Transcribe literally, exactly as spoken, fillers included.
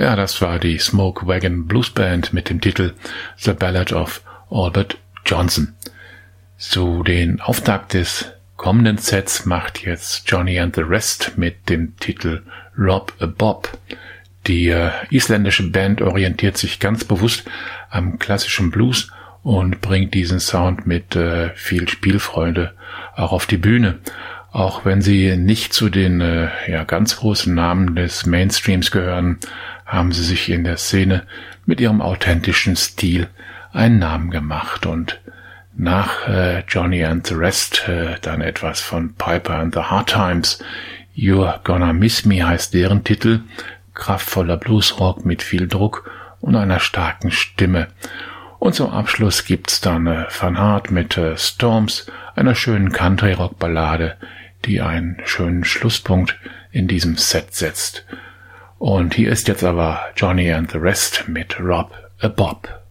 Ja, das war die Smoke Wagon Blues Band mit dem Titel The Ballad of Albert Johnson. Zu den Auftakt des kommenden Sets macht jetzt Johnny and the Rest mit dem Titel Rob a Bob. Die äh, isländische Band orientiert sich ganz bewusst am klassischen Blues und bringt diesen Sound mit äh, viel Spielfreude auch auf die Bühne. Auch wenn sie nicht zu den äh, ja, ganz großen Namen des Mainstreams gehören, haben sie sich in der Szene mit ihrem authentischen Stil einen Namen gemacht. Und nach äh, Johnny and the Rest äh, dann etwas von Piper and the Hard Times. You're Gonna Miss Me heißt deren Titel. Kraftvoller Bluesrock mit viel Druck und einer starken Stimme. Und zum Abschluss gibt's dann äh, Van Hart mit äh, Storms, einer schönen Country-Rock-Ballade, die einen schönen Schlusspunkt in diesem Set setzt. Und hier ist jetzt aber Johnny and the Rest mit Rob a Bob.